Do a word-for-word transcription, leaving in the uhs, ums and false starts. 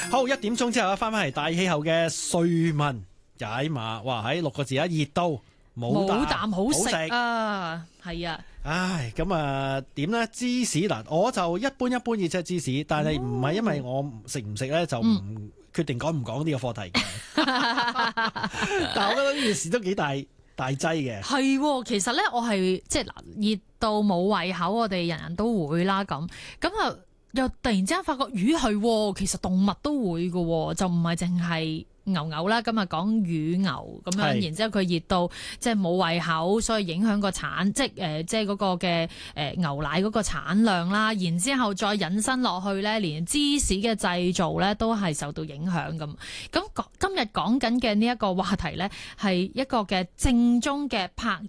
好，一點鐘之後翻返嚟大氣候嘅瑞文解碼，哇喺六個字啊，熱到冇冇啖好食食啊，係啊。 唉，咁啊點呢？芝士嗱，我就一般一般嘅啫芝士，但係唔係因為我食唔食咧就唔決定講唔講呢個課題嘅。但係我覺得呢件事都幾大大劑嘅。 係，其實咧我係即係嗱，熱到冇胃口，我哋人人都會啦咁，咁啊又突然之間發覺魚係，其實動物都會嘅，就唔係淨係牛牛啦，今日講乳牛咁樣，然之後佢熱到即係冇胃口，所以影響個產，即係誒，即係嗰個嘅誒牛奶嗰個產量啦。然之後再引申落去咧，連芝士嘅製造咧都係受到影響咁。咁今日講緊嘅呢一個話題咧，係一個嘅正宗嘅拍